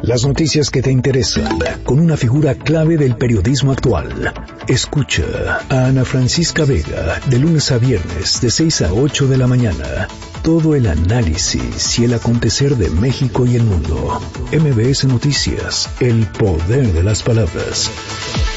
Las noticias que te interesan, con una figura clave del periodismo actual. Escucha a Ana Francisca Vega, de lunes a viernes, de 6 a 8 de la mañana. Todo el análisis y el acontecer de México y el mundo. MBS Noticias, el poder de las palabras.